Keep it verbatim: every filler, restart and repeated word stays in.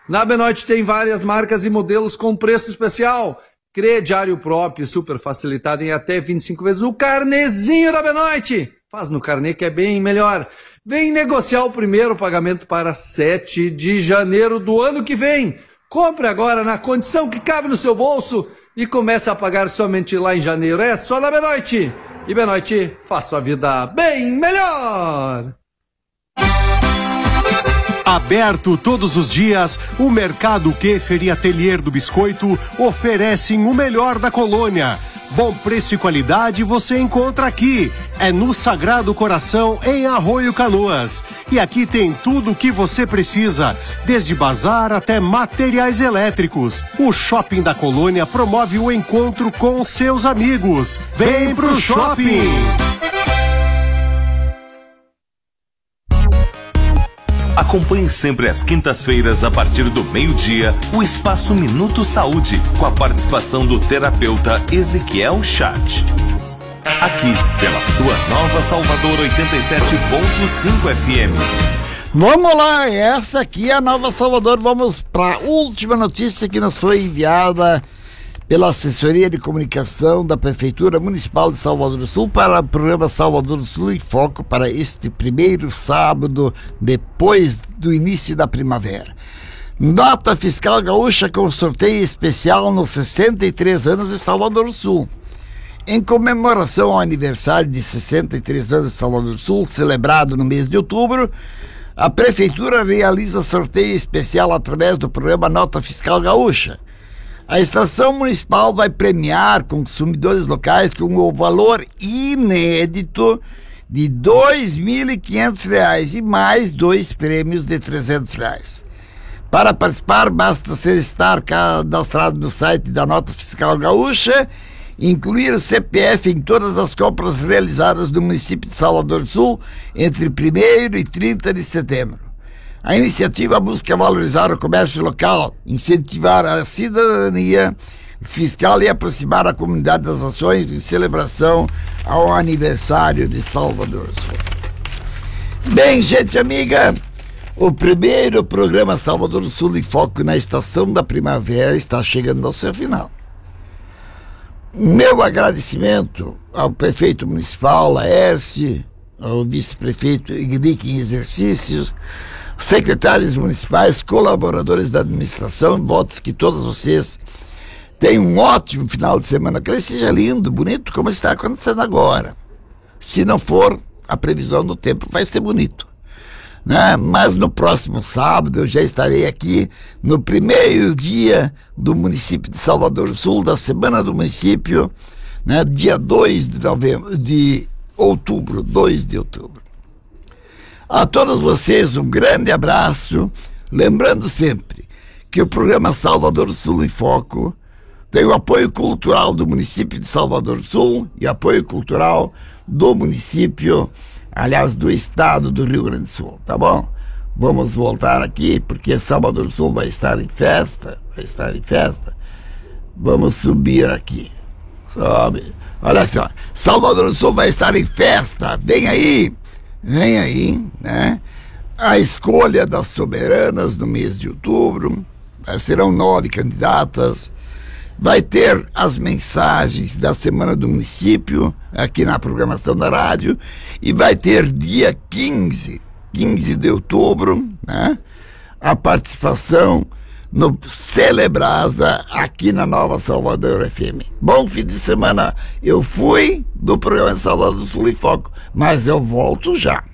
Na Benoit tem várias marcas e modelos com preço especial. Crediário próprio, super facilitado em até vinte e cinco vezes. O carnezinho da Benoit. Faz no carnê que é bem melhor. Vem negociar o primeiro pagamento para sete de janeiro do ano que vem. Compre agora na condição que cabe no seu bolso e comece a pagar somente lá em janeiro. É só na Benoit. E Benoit faz sua vida bem melhor. Aberto todos os dias, o Mercado Kéfer e Atelier do Biscoito oferecem o melhor da colônia. Bom preço e qualidade você encontra aqui. É no Sagrado Coração, em Arroio Canoas. E aqui tem tudo o que você precisa, desde bazar até materiais elétricos. O Shopping da Colônia promove o encontro com seus amigos. Vem pro shopping! Acompanhe sempre às quintas-feiras, a partir do meio-dia, o Espaço Minuto Saúde, com a participação do terapeuta Ezequiel Chat. Aqui, pela sua Nova Salvador oitenta e sete ponto cinco F M. Vamos lá, essa aqui é a Nova Salvador. Vamos para a última notícia que nos foi enviada pela Assessoria de Comunicação da Prefeitura Municipal de Salvador do Sul para o programa Salvador do Sul em Foco para este primeiro sábado depois do início da primavera. Nota fiscal gaúcha com sorteio especial nos sessenta e três anos de Salvador do Sul. Em comemoração ao aniversário de sessenta e três anos de Salvador do Sul, celebrado no mês de outubro, a Prefeitura realiza sorteio especial através do programa Nota Fiscal Gaúcha. A estação municipal vai premiar consumidores locais com o valor inédito de dois mil e quinhentos reais e mais dois prêmios de trezentos reais. Para participar, basta ser estar cadastrado no site da Nota Fiscal Gaúcha, incluir o C P F em todas as compras realizadas no município de Salvador do Sul entre primeiro e trinta de setembro. A iniciativa busca valorizar o comércio local, incentivar a cidadania fiscal e aproximar a comunidade das ações em celebração ao aniversário de Salvador do Sul. Bem, gente amiga, o primeiro programa Salvador do Sul em Foco na estação da primavera está chegando ao seu final. Meu agradecimento ao prefeito municipal, Laércio, ao vice-prefeito Henrique em exercícios, secretários municipais, colaboradores da administração. Votos que todos vocês tenham um ótimo final de semana, que ele seja lindo, bonito, como está acontecendo agora. Se não for, a previsão do tempo vai ser bonito, né? Mas no próximo sábado eu já estarei aqui no primeiro dia do município de Salvador do Sul, da Semana do Município, né? Dia dois de novembro, de outubro, dois de outubro. A todos vocês um grande abraço, lembrando sempre que o programa Salvador do Sul em Foco tem o apoio cultural do município de Salvador do Sul e apoio cultural do município, aliás, do estado do Rio Grande do Sul, tá bom? Vamos voltar aqui, porque Salvador do Sul vai estar em festa, vai estar em festa. Vamos subir aqui, sobe. Olha só, Salvador do Sul vai estar em festa, vem aí! Vem aí, né? A escolha das soberanas no mês de outubro. Serão nove candidatas. Vai ter as mensagens da Semana do Município aqui na programação da rádio. E vai ter dia quinze, quinze de outubro, né? A participação no Celebrasa aqui na Nova Salvador F M. Bom fim de semana. Eu fui do programa Salvador do Sul em Foco, mas eu volto já.